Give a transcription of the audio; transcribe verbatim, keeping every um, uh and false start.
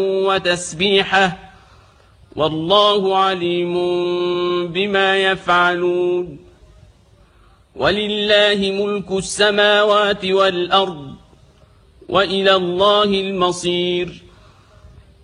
وتسبيحه والله عليم بما يفعلون ولله ملك السماوات والأرض وإلى الله المصير